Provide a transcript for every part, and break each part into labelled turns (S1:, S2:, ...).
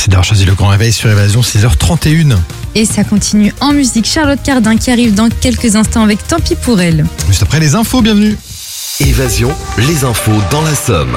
S1: Merci d'avoir choisi le Grand Réveil sur Évasion, 6h31.
S2: Et ça continue en musique. Charlotte Cardin qui arrive dans quelques instants avec Tant pis pour elle.
S1: Juste après les infos, bienvenue.
S3: Évasion, les infos dans la Somme.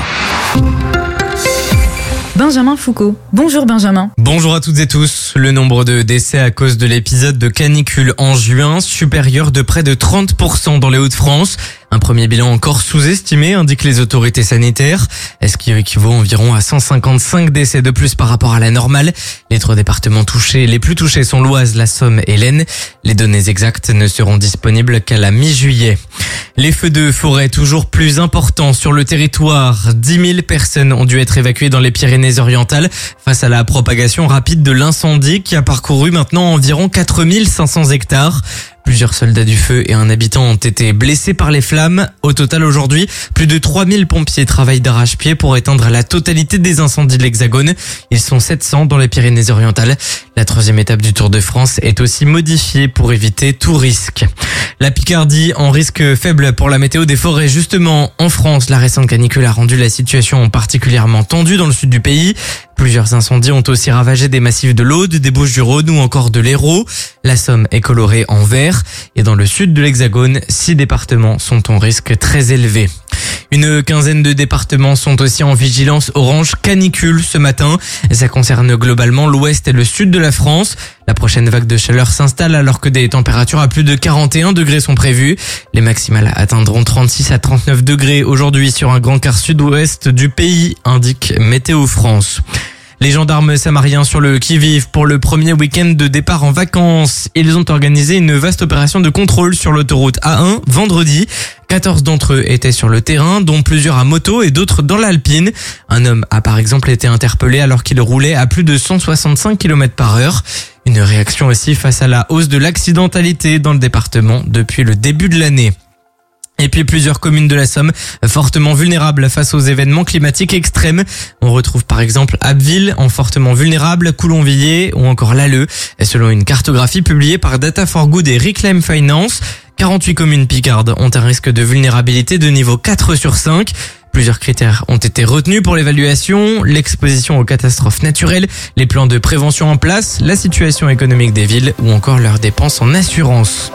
S2: Benjamin Foucault. Bonjour Benjamin.
S4: Bonjour à toutes et tous. Le nombre de décès à cause de l'épisode de canicule en juin supérieur de près de 30% dans les Hauts-de-France. Un premier bilan encore sous-estimé, indiquent les autorités sanitaires, ce qui équivaut environ à 155 décès de plus par rapport à la normale. Les 3 départements les plus touchés sont l'Oise, la Somme et l'Aisne. Les données exactes ne seront disponibles qu'à la mi-juillet. Les feux de forêt toujours plus importants sur le territoire. 10 000 personnes ont dû être évacuées dans les Pyrénées-Orientales face à la propagation rapide de l'incendie qui a parcouru maintenant environ 4 500 hectares. Plusieurs soldats du feu et un habitant ont été blessés par les flammes. Au total, aujourd'hui, plus de 3000 pompiers travaillent d'arrache-pied pour éteindre la totalité des incendies de l'Hexagone. Ils sont 700 dans les Pyrénées-Orientales. La 3e étape du Tour de France est aussi modifiée pour éviter tout risque. La Picardie en risque faible pour la météo des forêts. Justement, en France, la récente canicule a rendu la situation particulièrement tendue dans le sud du pays. Plusieurs incendies ont aussi ravagé des massifs de l'Aude, des Bouches-du-Rhône ou encore de l'Hérault. La Somme est colorée en vert. Et dans le sud de l'Hexagone, 6 départements sont en risque très élevé. Une quinzaine de départements sont aussi en vigilance orange canicule ce matin. Ça concerne globalement l'ouest et le sud de la France. La prochaine vague de chaleur s'installe alors que des températures à plus de 41 degrés sont prévues. Les maximales atteindront 36 à 39 degrés aujourd'hui sur un grand quart sud-ouest du pays, indique Météo France. Les gendarmes samariens sur le qui-vive pour le premier week-end de départ en vacances. Ils ont organisé une vaste opération de contrôle sur l'autoroute A1 vendredi. 14 d'entre eux étaient sur le terrain, dont plusieurs à moto et d'autres dans l'Alpine. Un homme a par exemple été interpellé alors qu'il roulait à plus de 165 km/h. Une réaction aussi face à la hausse de l'accidentalité dans le département depuis le début de l'année. Et puis plusieurs communes de la Somme fortement vulnérables face aux événements climatiques extrêmes. On retrouve par exemple Abbeville en fortement vulnérable, Coulonvilliers ou encore Lalleux. Et selon une cartographie publiée par Data for Good et Reclaim Finance, 48 communes picardes ont un risque de vulnérabilité de niveau 4 sur 5. Plusieurs critères ont été retenus pour l'évaluation, l'exposition aux catastrophes naturelles, les plans de prévention en place, la situation économique des villes ou encore leurs dépenses en assurance.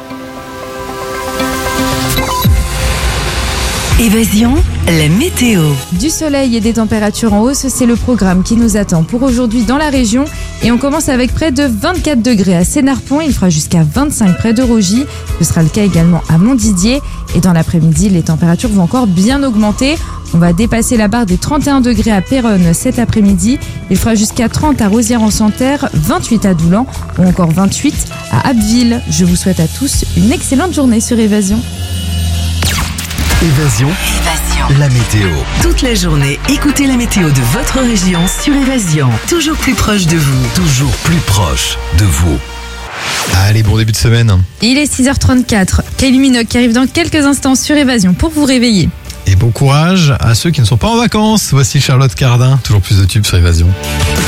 S5: Évasion, la météo.
S2: Du soleil et des températures en hausse, c'est le programme qui nous attend pour aujourd'hui dans la région. Et on commence avec près de 24 degrés à Sénarpont. Il fera jusqu'à 25 près de Rogy. Ce sera le cas également à Montdidier. Et dans l'après-midi, les températures vont encore bien augmenter. On va dépasser la barre des 31 degrés à Péronne cet après-midi. Il fera jusqu'à 30 à Rosières-en-Santerre, 28 à Doulan ou encore 28 à Abbeville. Je vous souhaite à tous une excellente journée sur Évasion.
S3: Évasion, la météo.
S5: Toute la journée, écoutez la météo de votre région sur Évasion. Toujours plus proche de vous.
S3: Toujours plus proche de vous.
S1: Allez, bon début de semaine.
S2: Il est 6h34. Kylie Minogue qui arrive dans quelques instants sur Évasion pour vous réveiller.
S1: Et bon courage à ceux qui ne sont pas en vacances. Voici Charlotte Cardin, toujours plus de tubes sur Évasion.